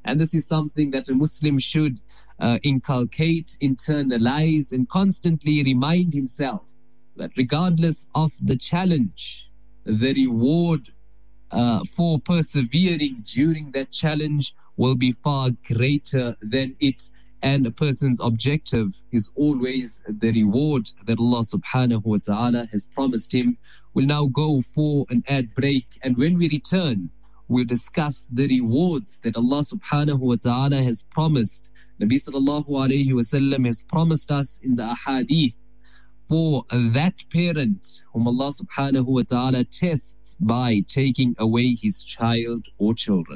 And this is something that a Muslim should inculcate, internalize, and constantly remind himself that regardless of the challenge, the reward for persevering during that challenge will be far greater than it. And a person's objective is always the reward that Allah subhanahu wa ta'ala has promised him. We'll now go for an ad break, and when we return, we'll discuss the rewards that Allah subhanahu wa ta'ala has promised. Nabi sallallahu alayhi wasallam has promised us in the ahadith for that parent whom Allah subhanahu wa ta'ala tests by taking away his child or children.